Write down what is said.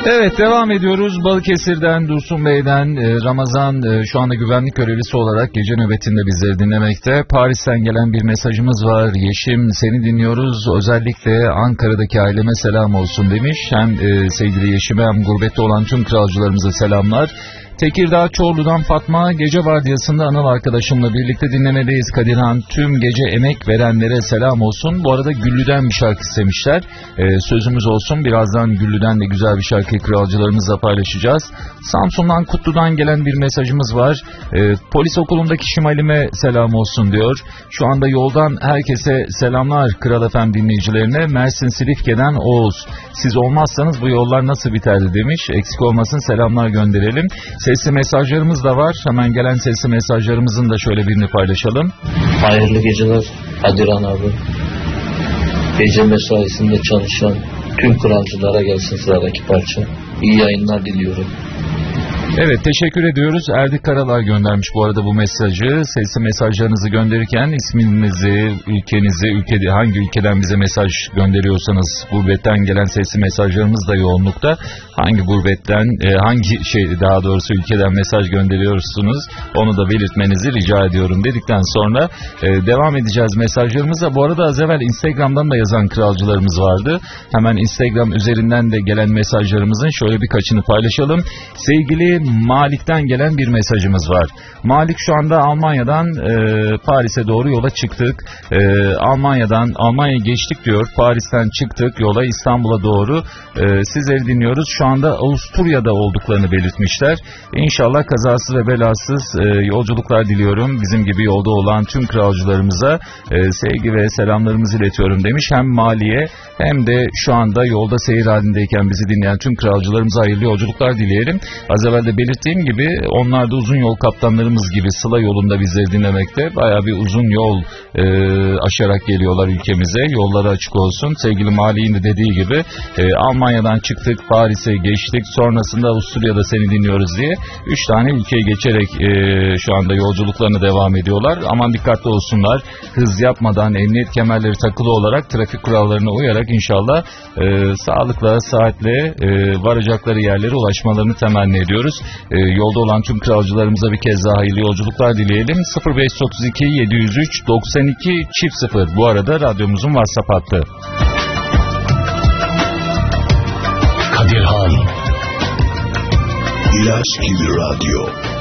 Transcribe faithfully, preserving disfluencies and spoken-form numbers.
Evet, devam ediyoruz. Balıkesir'den, Dursun Bey'den Ramazan şu anda güvenlik görevlisi olarak gece nöbetinde bizleri dinlemekte. Paris'ten gelen bir mesajımız var. Yeşim, seni dinliyoruz. Özellikle Ankara'daki aileme selam olsun demiş. Hem sevgili Yeşim'e hem gurbette olan tüm kralcılarımıza selamlar. Tekirdağ Çorlu'dan Fatma, gece vardiyasında Anıl arkadaşımla birlikte dinlemedeyiz Kadirhan. Tüm gece emek verenlere selam olsun. Bu arada Güllü'den bir şarkı istemişler. Ee, sözümüz olsun, birazdan Güllü'den de güzel bir şarkı kralcılarımızla paylaşacağız. Samsun'dan Kutlu'dan gelen bir mesajımız var. Ee, polis okulundaki Şimal'ime selam olsun diyor. Şu anda yoldan herkese selamlar Kral F M dinleyicilerine. Mersin Silifke'den Oğuz. Siz olmazsanız bu yollar nasıl biterdi demiş. Eksik olmasın, selamlar gönderelim. Sesli mesajlarımız da var. Hemen gelen sesli mesajlarımızın da şöyle birini paylaşalım. Hayırlı geceler Kadirhan abi. Gece mesaisinde çalışan tüm kralcılara gelsin sıradaki parça. İyi yayınlar diliyorum. Evet, teşekkür ediyoruz. Erdik Karalay göndermiş bu arada bu mesajı. Sesli mesajlarınızı gönderirken isminizi, ülkenizi, ülkede hangi ülkeden bize mesaj gönderiyorsanız, gurbetten gelen sesli mesajlarımız da yoğunlukta. Hangi gurbetten, hangi şey daha doğrusu ülkeden mesaj gönderiyorsunuz, onu da belirtmenizi rica ediyorum dedikten sonra devam edeceğiz mesajlarımıza. Bu arada az evvel Instagram'dan da yazan kralcılarımız vardı. Hemen Instagram üzerinden de gelen mesajlarımızın şöyle birkaçını paylaşalım. Sevgili Malik'ten gelen bir mesajımız var. Malik, şu anda Almanya'dan e, Paris'e doğru yola çıktık. E, Almanya'dan Almanya'ya geçtik diyor. Paris'ten çıktık yola İstanbul'a doğru. E, sizleri dinliyoruz. Şu anda Avusturya'da olduklarını belirtmişler. İnşallah kazasız ve belasız e, yolculuklar diliyorum. Bizim gibi yolda olan tüm kralcılarımıza e, sevgi ve selamlarımızı iletiyorum demiş. Hem Mali'ye hem de şu anda yolda seyir halindeyken bizi dinleyen tüm kralcılarımıza hayırlı yolculuklar dileyelim. Az evvel de belirttiğim gibi onlar da uzun yol kaptanlarımız gibi Sıla yolunda bizleri dinlemekte. Bayağı bir uzun yol e, aşarak geliyorlar ülkemize. Yolları açık olsun. Sevgili Mali'nin de dediği gibi e, Almanya'dan çıktık, Paris'e geçtik. Sonrasında Avusturya'da seni dinliyoruz diye üç tane ülkeye geçerek e, şu anda yolculuklarına devam ediyorlar. Aman dikkatli olsunlar. Hız yapmadan, emniyet kemerleri takılı olarak, trafik kurallarına uyarak inşallah e, sağlıkla, saatle e, varacakları yerlere ulaşmalarını temenni ediyoruz. E, yolda olan tüm kralcılarımıza bir kez daha hayırlı yolculuklar dileyelim. sıfır beş otuz iki yedi yüz üç doksan iki çift sıfır bu arada radyomuzun WhatsApp hattı. Kadirhan İlaç gibi radyo.